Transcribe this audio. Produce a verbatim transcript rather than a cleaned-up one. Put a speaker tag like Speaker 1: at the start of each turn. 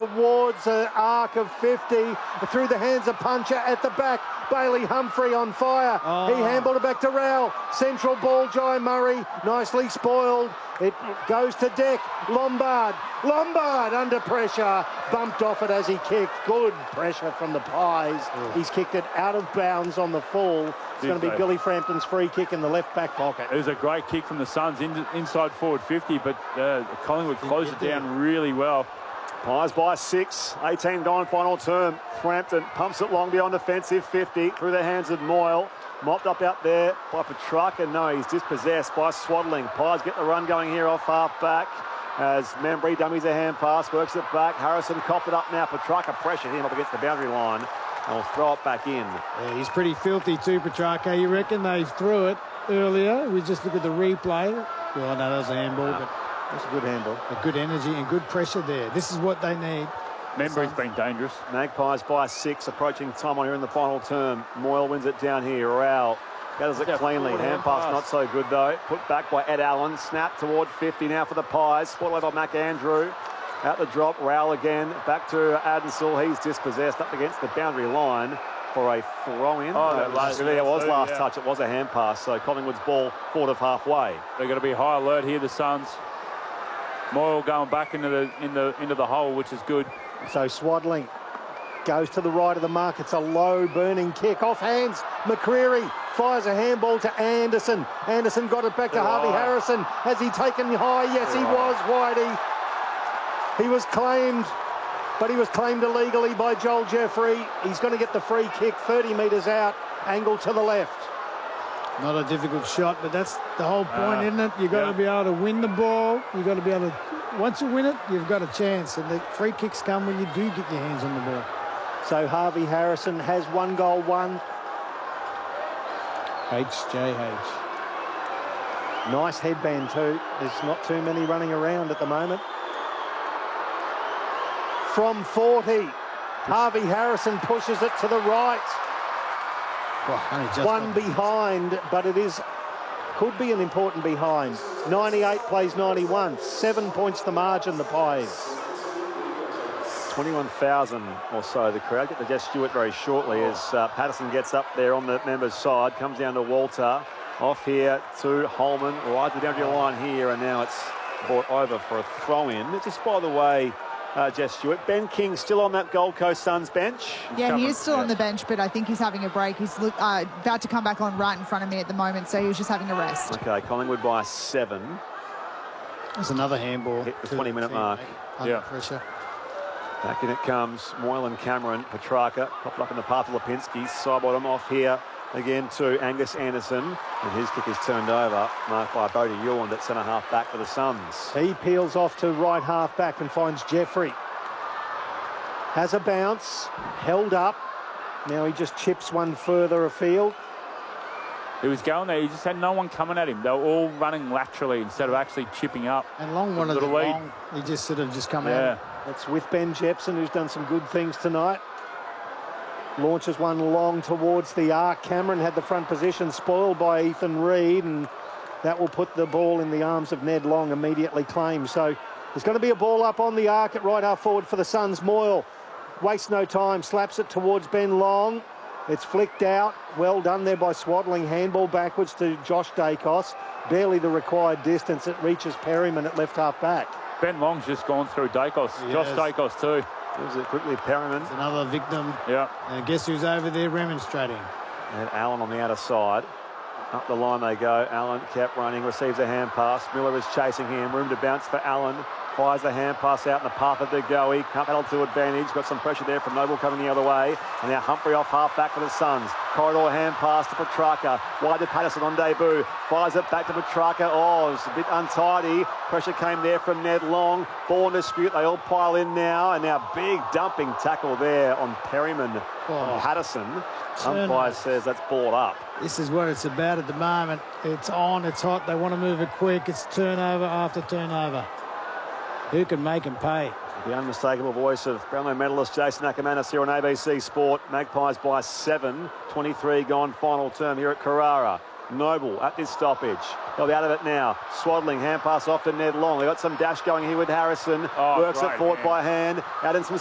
Speaker 1: towards the arc of fifty, through the hands of Puncher at the back. Bailey Humphrey on fire.
Speaker 2: Oh.
Speaker 1: He handled it back to Rowell. Central ball, Jai Murray, nicely spoiled. It goes to Deck. Lombard. Lombard under pressure. Bumped off it as he kicked. Good pressure from the Pies.
Speaker 2: Oh.
Speaker 1: He's kicked it out of bounds on the full. It's going to be Billy Frampton's free kick in the left back pocket.
Speaker 3: It was a great kick from the Suns in, inside forward fifty, but uh, Collingwood closed it down really well.
Speaker 4: Pies by six, eighteen gone final term. Frampton pumps it long beyond defensive fifty through the hands of Moyle. Mopped up out there by Petrarca. No, he's dispossessed by Swaddling. Pies get the run going here off half back as Membry dummies a hand pass, works it back. Harrison coughed it up now. Petrarca pressured him up against the boundary line and will throw it back in.
Speaker 2: Yeah, he's pretty filthy too, Petrarca. You reckon they threw it earlier? We just look at the replay. Well, no, that was a handball, but
Speaker 1: that's a good handball.
Speaker 2: A good energy and good pressure there. This is what they need.
Speaker 3: Membry's been dangerous.
Speaker 4: Magpies by six, approaching time on here in the final term. Moyle wins it down here. Rowell gathers it cleanly. Hand pass not so good though. Put back by Ed Allen. Snap toward fifty now for the Pies. Spotted by McAndrew. Out the drop. Rowell again. Back to Adensall. He's dispossessed up against the boundary line for a throw-in.
Speaker 3: Oh,
Speaker 4: no,
Speaker 3: that last,
Speaker 4: really, it was
Speaker 3: too,
Speaker 4: last
Speaker 3: yeah.
Speaker 4: touch. It was a hand pass. So Collingwood's ball forward of halfway.
Speaker 3: They're going to be high alert here, the Suns. Moyle going back into the in the into the hole, which is good.
Speaker 1: So Swaddling goes to the right of the mark. It's a low burning kick off hands. McCreary fires a handball to Anderson. Anderson got it back to Harvey Harrison. Has he taken high? Yes, he was, Whitey. He was claimed, but he was claimed illegally by Joel Jeffrey. He's going to get the free kick thirty metres out, angle to the left.
Speaker 2: Not a difficult shot, but that's the whole point,
Speaker 3: Uh,
Speaker 2: isn't it? You've got
Speaker 3: yeah.
Speaker 2: to be able to win the ball. You've got to be able to, once you win it, you've got a chance. And the free kicks come when you do get your hands on the ball.
Speaker 1: So Harvey Harrison has one goal, one.
Speaker 2: H J H.
Speaker 1: Nice headband too. There's not too many running around at the moment. From forty, Harvey Harrison pushes it to the right.
Speaker 2: Oh,
Speaker 1: One behind, but it is could be an important behind. ninety-eight plays ninety-one. Seven points the margin, the Pies.
Speaker 4: twenty-one thousand or so the crowd. Get to Jess Stewart very shortly as uh, Patterson gets up there on the members' side. Comes down to Walter. Off here to Holman. Right to the boundary line here, and now it's brought over for a throw-in. Just by the way, uh, Jess Stewart, Ben King still on that Gold Coast Suns bench.
Speaker 5: Yeah, he is still on the bench, but I think he's having a break. He's look, uh, about to come back on right in front of me at the moment, so he was just having a rest.
Speaker 4: Okay, Collingwood by seven.
Speaker 2: There's another handball.
Speaker 4: Hit the twenty-minute mark.
Speaker 2: Under
Speaker 3: Yeah.
Speaker 2: pressure.
Speaker 4: Back in it comes Moyle and Cameron. Petrarca popped up in the path of Lipinski. Side bottom off here again to Angus Anderson. And his kick is turned over, marked by Bodie Ewan at centre half back for the Suns.
Speaker 1: He peels off to right half back and finds Jeffrey. Has a bounce, held up. Now he just chips one further afield.
Speaker 3: He was going there. He just had no one coming at him. They were all running laterally instead of actually chipping up.
Speaker 2: And Long wanted the
Speaker 3: Little lead.
Speaker 2: long. He just sort of just come
Speaker 3: Yeah.
Speaker 2: out.
Speaker 1: That's with Ben Jepson, who's done some good things tonight. Launches one long towards the arc. Cameron had the front position spoiled by Ethan Reid, and that will put the ball in the arms of Ned Long, immediately claimed. So there's going to be a ball up on the arc at right half forward for the Suns. Moyle wastes no time, slaps it towards Ben Long. It's flicked out. Well done there by Swaddling. Handball backwards to Josh Dacos. Barely the required distance. It reaches Perryman at left half back.
Speaker 3: Ben Long's just gone through Dacos.
Speaker 2: He
Speaker 3: Josh
Speaker 2: has.
Speaker 3: Dacos too.
Speaker 4: Moves it quickly, Perryman.
Speaker 2: It's another victim.
Speaker 3: Yeah.
Speaker 2: And guess who's over there remonstrating?
Speaker 4: And Allen on the outer side. Up the line they go. Allen kept running, receives a hand pass. Miller is chasing him. Room to bounce for Allen. Fires a hand pass out in the path of the goey. Can't battle to advantage. Got some pressure there from Noble coming the other way. And now Humphrey off half back for the Suns. Corridor hand pass to Petrarca. Wide to Patterson on debut. Fires it back to Petrarca. Oh, it's a bit untidy. Pressure came there from Ned Long. Ball in dispute. They all pile in now. And now big dumping tackle there on Perryman
Speaker 2: Oh.
Speaker 4: and Patterson.
Speaker 2: Turn.
Speaker 4: Umpire says that's ball up.
Speaker 2: This is what it's about at the moment. It's on, it's hot. They want to move it quick. It's turnover after turnover. Who can make them pay?
Speaker 4: The unmistakable voice of Brownlow medalist Jason Ackermanis here on A B C Sport. Magpies by seven. twenty-three gone final term here at Carrara. Noble at this stoppage. They'll be out of it now. Swaddling, hand pass off to Ned Long. They've got some dash going here with Harrison.
Speaker 3: Oh,
Speaker 4: Works
Speaker 3: great,
Speaker 4: it forward
Speaker 3: man.
Speaker 4: by hand. Out in some